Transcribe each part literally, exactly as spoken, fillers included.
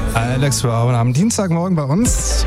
Alex Brown am Dienstagmorgen bei uns.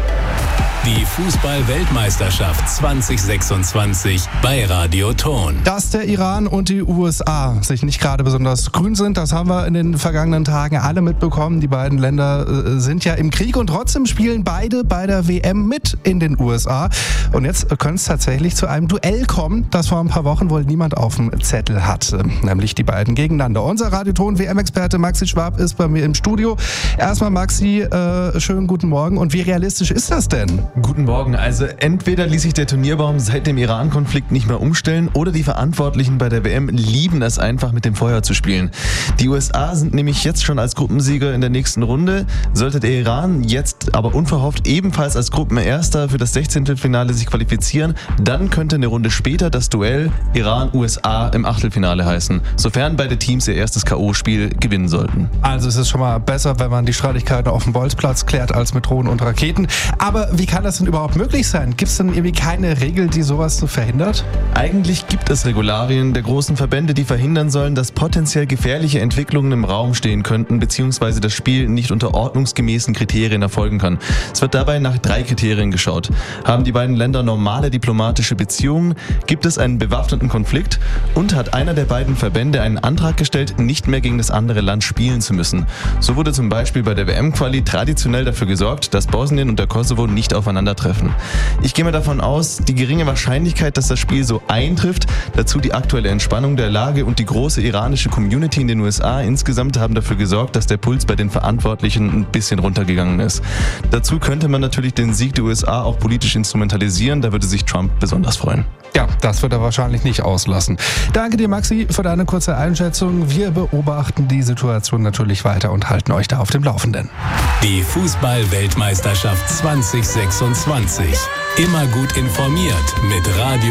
Die Fußball-Weltmeisterschaft zwanzig sechsundzwanzig bei Radio Ton. Dass der Iran und die U S A sich nicht gerade besonders grün sind, das haben wir in den vergangenen Tagen alle mitbekommen. Die beiden Länder äh, sind ja im Krieg und trotzdem spielen beide bei der W M mit in den U S A. Und jetzt könnte es tatsächlich zu einem Duell kommen, das vor ein paar Wochen wohl niemand auf dem Zettel hatte. Nämlich die beiden gegeneinander. Unser Radio Ton W M-Experte Maxi Schwab ist bei mir im Studio. Erstmal Maxi, äh, schönen guten Morgen. Und wie realistisch ist das denn? Guten Morgen. Also entweder ließ sich der Turnierbaum seit dem Iran-Konflikt nicht mehr umstellen oder die Verantwortlichen bei der W M lieben es einfach, mit dem Feuer zu spielen. Die U S A sind nämlich jetzt schon als Gruppensieger in der nächsten Runde. Sollte der Iran jetzt aber unverhofft ebenfalls als Gruppenerster für das Sechzehntelfinale sich qualifizieren, dann könnte eine Runde später das Duell Iran-U S A im Achtelfinale heißen, sofern beide Teams ihr erstes K O-Spiel gewinnen sollten. Also es ist schon mal besser, wenn man die Streitigkeiten auf dem Bolzplatz klärt, als mit Drohnen und Raketen. Aber wie kann das denn überhaupt möglich sein? Gibt es denn irgendwie keine Regel, die sowas so verhindert? Eigentlich gibt es Regularien der großen Verbände, die verhindern sollen, dass potenziell gefährliche Entwicklungen im Raum stehen könnten, beziehungsweise das Spiel nicht unter ordnungsgemäßen Kriterien erfolgen kann. Es wird dabei nach drei Kriterien geschaut. Haben die beiden Länder normale diplomatische Beziehungen? Gibt es einen bewaffneten Konflikt? Und hat einer der beiden Verbände einen Antrag gestellt, nicht mehr gegen das andere Land spielen zu müssen? So wurde zum Beispiel bei der W M-Quali traditionell dafür gesorgt, dass Bosnien und der Kosovo nicht aufeinandertreffen. Ich gehe mal davon aus, die geringe Wahrscheinlichkeit, dass das Spiel so eintrifft, dazu die aktuelle Entspannung der Lage und die große iranische Community in den U S A insgesamt haben dafür gesorgt, dass der Puls bei den Verantwortlichen ein bisschen runtergegangen ist. Dazu könnte man natürlich den Sieg der U S A auch politisch instrumentalisieren, da würde sich Trump besonders freuen. Ja, das wird er wahrscheinlich nicht auslassen. Danke dir, Maxi, für deine kurze Einschätzung. Wir beobachten die Situation natürlich weiter und halten euch da auf dem Laufenden. Die Fußball-Weltmeisterschaft zwanzig sechsundzwanzig. Immer gut informiert mit Radio